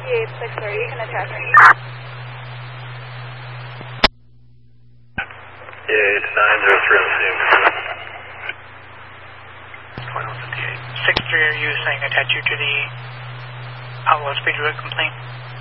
3860, you can attach me. Yeah, it's 903 on 63, are you saying attach you to the outlaw speed road complaint?